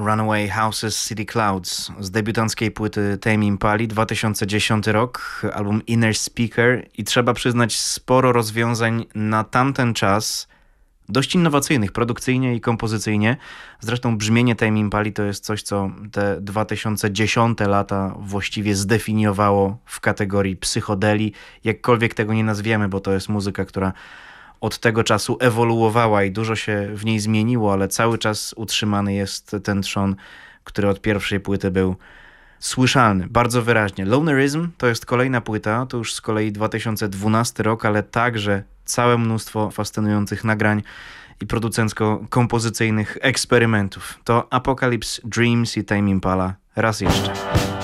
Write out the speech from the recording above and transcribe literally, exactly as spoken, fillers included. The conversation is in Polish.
Runaway Houses, City Clouds z debiutanckiej płyty Tame Impali, dwa tysiące dziesiąty rok, album Inner Speaker i trzeba przyznać sporo rozwiązań na tamten czas, dość innowacyjnych produkcyjnie i kompozycyjnie. Zresztą brzmienie Tame Impali to jest coś, co te dwa tysiące dziesiąte lata właściwie zdefiniowało w kategorii psychodeli, jakkolwiek tego nie nazwiemy, bo to jest muzyka, która od tego czasu ewoluowała i dużo się w niej zmieniło, ale cały czas utrzymany jest ten trzon, który od pierwszej płyty był słyszalny, bardzo wyraźnie. Lonerism to jest kolejna płyta, to już z kolei dwa tysiące dwunasty rok, ale także całe mnóstwo fascynujących nagrań i producencko-kompozycyjnych eksperymentów. To Apocalypse Dreams i Tame Impala raz jeszcze.